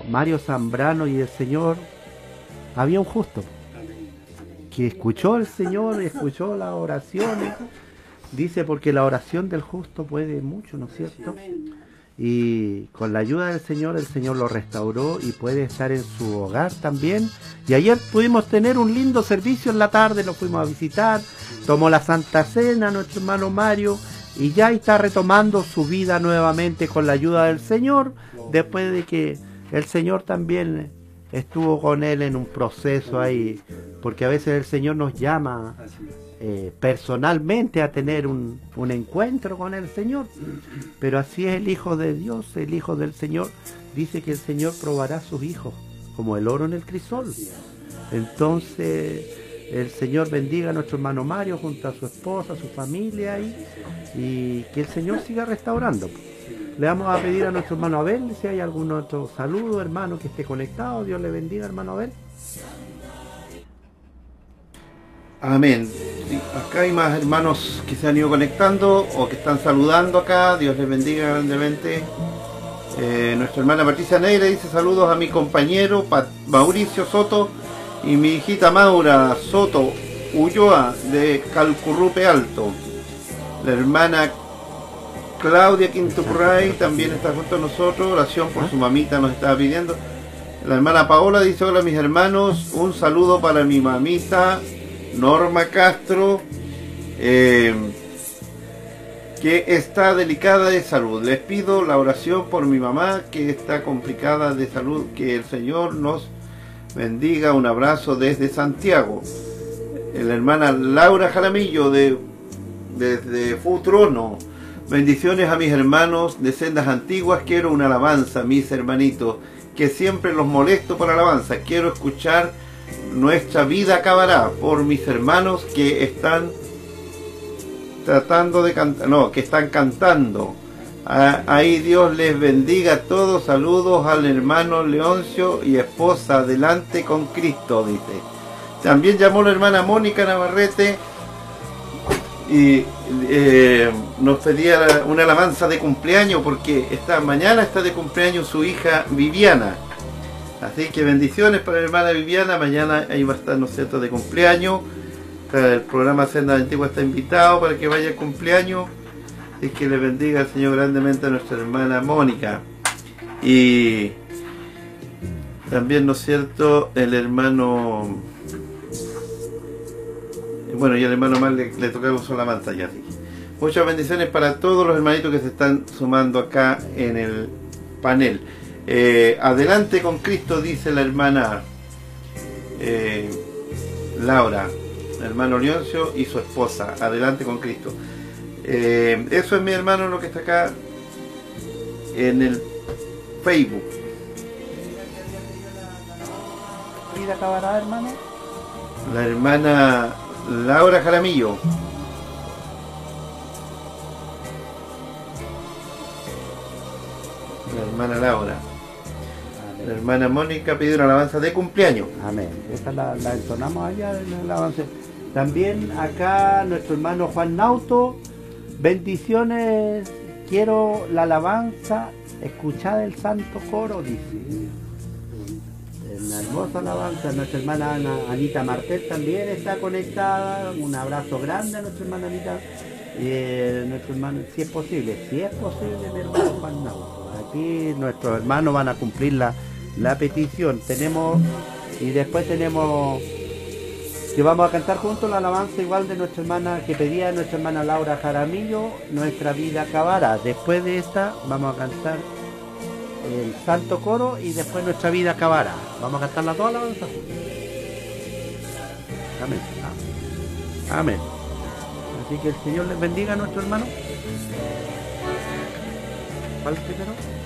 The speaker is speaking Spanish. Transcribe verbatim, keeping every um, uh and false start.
Mario Zambrano y el Señor, había un justo que escuchó al Señor, escuchó las oraciones. Dice, porque la oración del justo puede mucho, ¿no es cierto? Y con la ayuda del Señor, el Señor lo restauró y puede estar en su hogar también. Y ayer pudimos tener un lindo servicio en la tarde, lo fuimos a visitar, tomó la Santa Cena nuestro hermano Mario y ya está retomando su vida nuevamente con la ayuda del Señor, después de que el Señor también estuvo con él en un proceso ahí, porque a veces el Señor nos llama eh, personalmente a tener un, un encuentro con el Señor, pero así es el Hijo de Dios, el Hijo del Señor. Dice que el Señor probará a sus hijos como el oro en el crisol. Entonces el Señor bendiga a nuestro hermano Mario junto a su esposa, a su familia y, y que el Señor siga restaurando. Le vamos a pedir a nuestro hermano Abel si hay algún otro saludo, hermano, que esté conectado. Dios le bendiga, hermano Abel. Amén. Sí, acá hay más hermanos que se han ido conectando o que están saludando acá. Dios les bendiga grandemente. Eh, nuestra hermana Patricia Negra dice saludos a mi compañero Pat Mauricio Soto y mi hijita Maura Soto Ulloa de Calcurrupe Alto. La hermana Claudia Quintupurray también está junto a nosotros. Oración por su mamita nos estaba pidiendo. La hermana Paola dice hola mis hermanos, un saludo para mi mamita Norma Castro, eh, que está delicada de salud. Les pido la oración por mi mamá que está complicada de salud. Que el Señor nos bendiga. Un abrazo desde Santiago. La hermana Laura Jaramillo de desde Futrono. Bendiciones a mis hermanos de sendas antiguas. Quiero una alabanza, mis hermanitos, que siempre los molesto por alabanza. Quiero escuchar Nuestra vida acabará, por mis hermanos que están tratando de cantar, no, que están cantando. Ah, ahí Dios les bendiga a todos. Saludos al hermano Leoncio y esposa. Adelante con Cristo, dice. También llamó la hermana Mónica Navarrete y eh, nos pedía una alabanza de cumpleaños porque esta mañana está de cumpleaños su hija Viviana. Así que bendiciones para la hermana Viviana. Mañana ahí va a estar, ¿no es cierto?, de cumpleaños. El programa Senda Antigua está invitado para que vaya al cumpleaños. Así que le bendiga al Señor grandemente a nuestra hermana Mónica. Y también, ¿no es cierto?, el hermano... Bueno, y al hermano más le, le tocamos solo la manta ya. Así. Muchas bendiciones para todos los hermanitos que se están sumando acá en el panel. Eh, adelante con Cristo, dice la hermana eh, Laura, el hermano Leoncio y su esposa. Adelante con Cristo. Eh, eso es, mi hermano, lo que está acá en el Facebook. ¿Vida acabará, hermano? La hermana Laura Jaramillo. La hermana Laura. La hermana Mónica pidió una alabanza de cumpleaños. Amén. Esa la, la entonamos allá en el avance. También acá nuestro hermano Juan Nauto. Bendiciones. Quiero la alabanza. Escuchad el santo coro, dice. Una hermosa alabanza. Nuestra hermana Ana, Anita Martel también está conectada. Un abrazo grande a nuestra hermana Anita. Eh, nuestro hermano, si es posible, si es posible, mi hermano Juan Nauto. Aquí nuestros hermanos van a cumplir la, la petición. Tenemos, y después tenemos que vamos a cantar juntos la alabanza igual de nuestra hermana que pedía nuestra hermana Laura Jaramillo, Nuestra vida acabará. Después de esta vamos a cantar el santo coro y después Nuestra vida acabará. Vamos a cantar las dos alabanzas. Amén. Amén. Amén. Así que el Señor les bendiga a nuestro hermano. ¿Cuál primero?